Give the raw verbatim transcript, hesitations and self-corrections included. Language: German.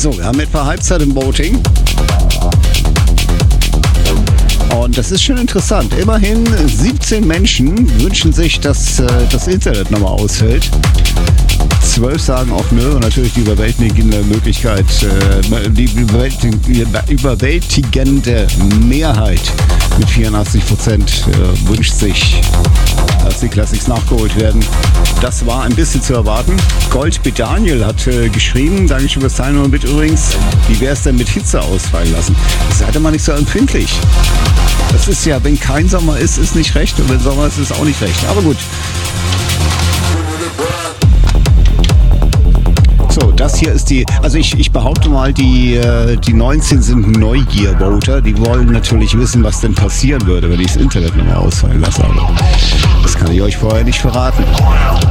So, wir haben etwa Halbzeit im Voting. Und das ist schon interessant. Immerhin siebzehn Menschen wünschen sich, dass äh, das Internet nochmal ausfällt. Zwölf sagen auch nö, und natürlich die überwältigende Möglichkeit, äh, die überwältigende Mehrheit mit vierundachtzig Prozent äh, wünscht sich, dass die Classics nachgeholt werden. Das war ein bisschen zu erwarten. Gold B. Daniel hat äh, geschrieben, Dankeschön fürs Teilnehmen mit übrigens, wie wäre es denn mit Hitze ausfallen lassen? Seid ihr mal nicht so empfindlich. Das ist ja, wenn kein Sommer ist, ist nicht recht, und wenn Sommer ist, ist auch nicht recht. Aber gut. So, das hier ist die, also ich, ich behaupte mal, die, die neunzehn sind Neugier-Voter. Die wollen natürlich wissen, was denn passieren würde, wenn ich das Internet nochmal ausfallen lasse. Aber das kann ich euch vorher nicht verraten.